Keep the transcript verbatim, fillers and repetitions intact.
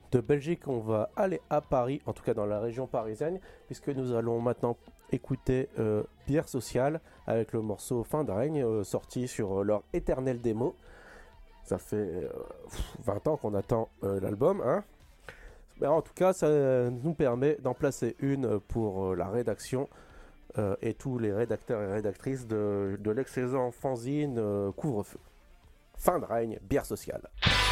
de Belgique, on va aller à Paris, en tout cas dans la région parisienne, puisque nous allons maintenant écouter euh, Bière Sociale avec le morceau Fin de règne, euh, sorti sur euh, leur éternelle démo. Ça fait euh, vingt ans qu'on attend euh, l'album, hein. Mais en tout cas, ça nous permet d'en placer une pour euh, la rédaction euh, et tous les rédacteurs et rédactrices de, de l'excellent fanzine euh, Couvre-feu. Fin de règne, Bière Sociale.